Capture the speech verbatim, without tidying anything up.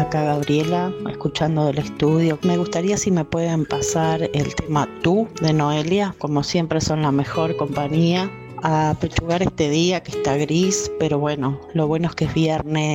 acá Gabriela, escuchando del estudio. Me gustaría si me pueden pasar el tema Tú de Noelia, como siempre son la mejor compañía. A pechugar este día que está gris, pero bueno, lo bueno es que es viernes